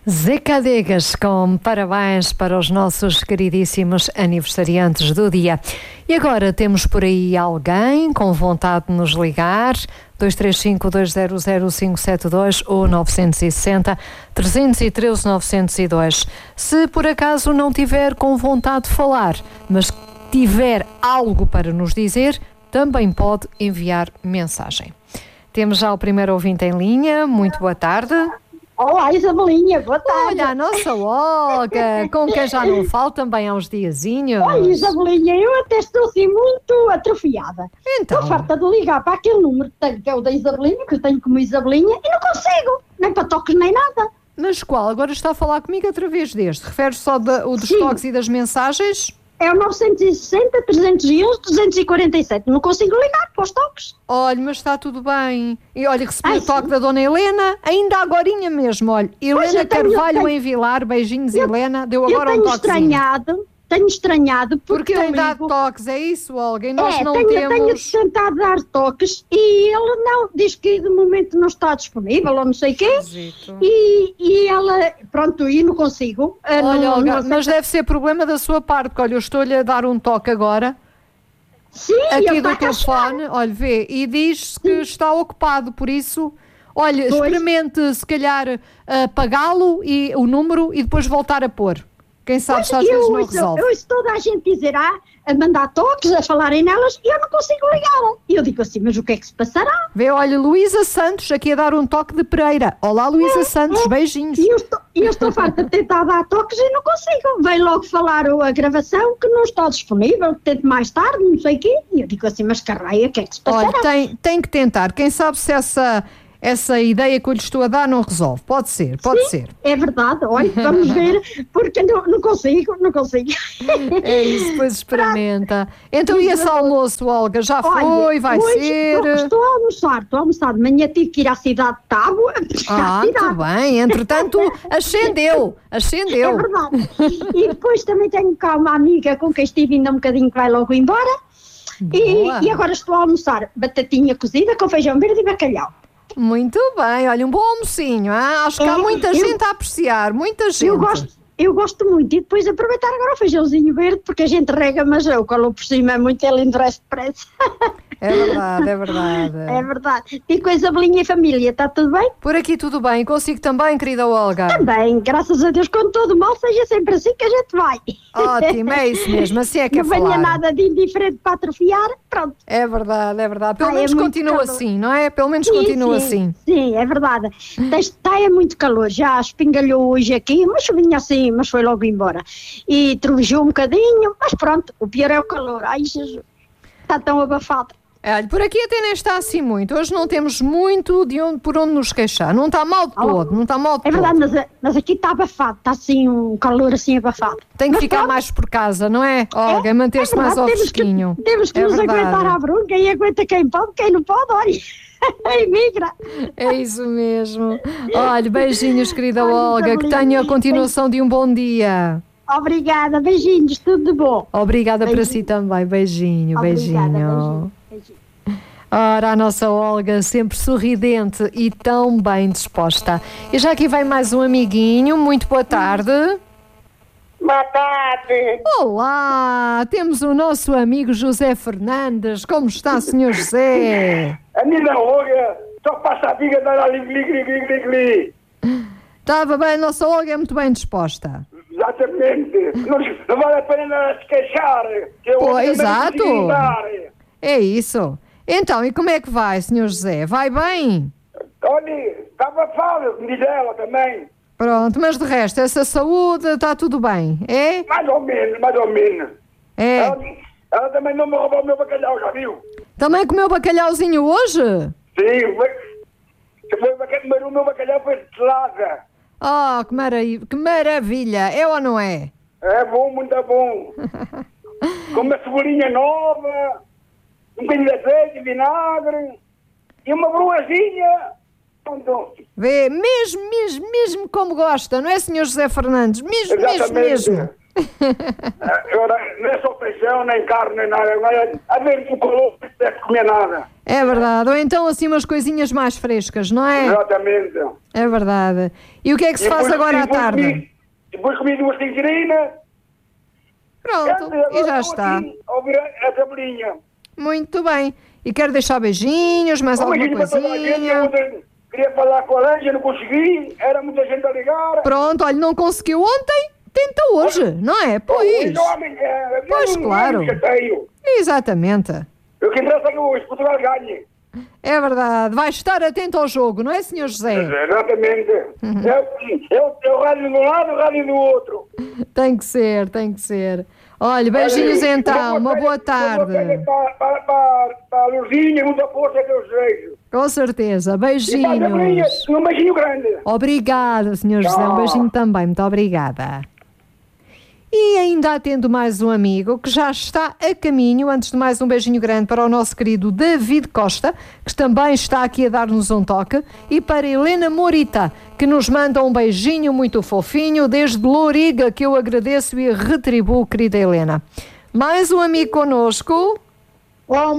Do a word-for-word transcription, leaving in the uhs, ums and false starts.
Zé Cadegas, com parabéns para os nossos queridíssimos aniversariantes do dia. E agora temos por aí alguém com vontade de nos ligar, dois três cinco, dois zero zero, cinco sete dois ou nove seis zero, três um três, nove zero dois. Se por acaso não tiver com vontade de falar, mas tiver algo para nos dizer, também pode enviar mensagem. Temos já o primeiro ouvinte em linha. Muito boa tarde. Olá, Isabelinha, boa tarde. Olha, a nossa Olga, com quem já não falo também há uns diazinhos. Olha, Isabelinha, eu até estou assim muito atrofiada. Então. Estou farta de ligar para aquele número que tenho, que é o da Isabelinha, que eu tenho como Isabelinha, e não consigo, nem para toques nem nada. Mas qual? Agora está a falar comigo através deste. Refere só de, o dos Sim. toques e das mensagens? É o nove seis zero, trezentos e onze, duzentos e quarenta e sete. Não consigo ligar para os toques. Olha, mas está tudo bem. E olha, recebi Ai, o toque sim. da Dona Helena, ainda agorinha mesmo. Olha, Helena eu tenho- Carvalho eu tenho- em Vilar, beijinhos Eu- Helena, deu Eu agora um tenho toquezinho. estranhado, tenho estranhado porque, Porque tem eu dado ligo... toques, é isso, Olga? E nós é, não tenho, tenho temos... tentado dar toques e ele não, diz que de momento não está disponível ou não sei o quê. Esquisito. E, e ela, pronto, e não consigo. ah, Olha, não, Olga, não sei- mas deve ser problema da sua parte, porque olha, eu estou-lhe a dar um toque agora, Sim, aqui ele do está cá chegar. telefone, olha, vê, e diz que está ocupado, por isso, olha, Pois. experimente se calhar apagá-lo e o número e depois voltar a pôr. Quem sabe Pois, se às eu vezes não ouço- resolve. Eu ouço toda a gente dizer, ah, a mandar toques, a falarem nelas, e eu não consigo ligá-la. E eu digo assim, mas o que é que se passará? Vê, olha, Luísa Santos aqui a dar um toque de Pereira. Olá, Luísa Santos, beijinhos. E eu estou, e eu estou farta de tentar dar toques e não consigo. Vem logo falar o- a gravação que não está disponível, que tente mais tarde, não sei o quê. E eu digo assim, mas carreia, o que é que se passará? Olha, tem, tem que tentar. Quem sabe se essa, essa ideia que eu lhe estou a dar não resolve. Pode ser, pode Sim, ser. é verdade, olha, vamos ver, porque não, não consigo, não consigo. É isso, depois experimenta. Então e esse almoço, Olga? Já Olha, foi? Vai hoje ser? Estou, estou a almoçar, estou a almoçar. De manhã tive que ir à cidade de Tábua. Ah, à cidade. muito bem. Entretanto, ascendeu. É Ascendeu. verdade. E depois também tenho cá uma amiga com quem estive ainda um bocadinho que vai logo embora. Boa. E, e agora estou a almoçar batatinha cozida com feijão verde e bacalhau. Muito bem. Olha, um bom almocinho. Ah? Acho que há É, muita eu- gente a apreciar. Muita gente. Eu gosto, eu gosto muito. E depois aproveitar agora o feijãozinho verde, porque a gente rega, mas o calor por cima é muito, ele endurece depressa. É verdade, é verdade. É verdade. E com a Isabelinha e família, está tudo bem? Por aqui tudo bem. Consigo também, querida Olga? Também, graças a Deus, quando todo mal, seja sempre assim que a gente vai. Ótimo, é isso mesmo. Assim é que é Não venha falar. nada de indiferente para atrofiar, pronto. É verdade, é verdade. Pelo Ai, é menos muito continua calor. assim, não é? Pelo menos Sim, continua sim, assim. Sim, é verdade. Está é muito calor, já espingalhou hoje aqui, uma chuvinha assim, mas foi logo embora. E trovejou um bocadinho, mas pronto, o pior é o calor. Ai, Jesus, está tão abafado. Olha, por aqui até nem está assim muito. Hoje não temos muito de onde, por onde nos queixar. Não está mal de Oh, todo, não está mal de É todo. verdade, mas, mas aqui está abafado, está assim um calor assim abafado. Tem que Mas ficar pronto, mais por casa, não é? Olga, é manter-se mais ao verdade, temos que- fresquinho. Temos que É nos verdade. aguentar à bronca e aguenta quem pode, quem não pode, olha. Emigra. É isso mesmo. Olha, beijinhos, querida Ai, Olga. Que Isabelinha, tenha a continuação de um bom dia. Obrigada, beijinhos, tudo de bom. Obrigada para Beijinho. si também. Beijinho, Obrigada, beijinho. beijinho. beijinho. Ora, a nossa Olga, sempre sorridente e tão bem disposta. E já aqui vem mais um amiguinho. Muito boa tarde. Boa tarde. Olá, temos o nosso amigo José Fernandes. Como está, senhor José? A minha Olga só passa a vida da ligli. Estava bem, a nossa Olga é muito bem disposta. Exatamente. Não, não vale a pena se queixar. Que eu Pô, também não exato. consigo lidar. É isso. Então, e como é que vai, senhor José? Vai bem? Olha, estava fácil, me diz ela também. Pronto, mas de resto, essa saúde está tudo bem, é? Mais ou menos, mais ou menos. É. Ela, ela também não me roubou o meu bacalhau, já viu? Também comeu bacalhauzinho hoje? Sim, foi, foi, bacalhau- o meu bacalhau foi de salada. Oh, que, marav- que maravilha! É ou não é? É bom, muito bom. Com uma cebolinha nova, um bocadinho de azeite, vinagre e uma bruazinha. Pronto. Vê, mesmo, mesmo, mesmo como gosta, não é, senhor José Fernandes? Mesmo, mesmo, Exatamente. mesmo. Agora, não é só feijão, nem carne, nem nada. Agora, a ver o calor, não deve comer nada. É verdade. Ou então assim umas coisinhas mais frescas, não é? Exatamente. É verdade. E o que é que se E faz depois- agora e à depois tarde? Comi, depois comi duas tangerinas. Pronto, Agora e já estou está. aqui a ouvir a, a tabelinha. Muito bem. E quero deixar beijinhos, mais Um alguma beijinho para toda a gente, eu coisinha? ontem queria falar com a Anja, não consegui. Era muita gente a ligar. Pronto, olha, não conseguiu ontem, tenta hoje, não é? Pois. Hoje ou amanhã. Pois, Eu não- claro. eu não chateio. Exatamente. O que interessa é que hoje Portugal ganhe. É verdade. Vai estar atento ao jogo, não é, senhor José? Exatamente. Uhum. Eu, eu, eu rádio de um lado, rádio do outro. Tem que ser, tem que ser. Olha, beijinhos Olha, então, uma boa tarde. Para, para, para, para a Luzinha, muita força que eu desejo. Com certeza, E para a Gabriela, beijinhos. um beijinho grande. Obrigada, senhor José, um Tchau. beijinho também, muito obrigada. E ainda atendo mais um amigo que já está a caminho. Antes de mais, um beijinho grande para o nosso querido David Costa, que também está aqui a dar-nos um toque, e para Helena Morita, que nos manda um beijinho muito fofinho desde Louriga, que eu agradeço e retribuo, querida Helena. Mais um amigo connosco. Bom,